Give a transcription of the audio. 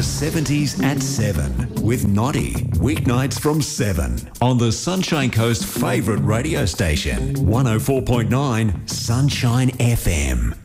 70s at 7 with Noddy. Weeknights from 7 on the Sunshine Coast favourite radio station, 104.9 Sunshine FM.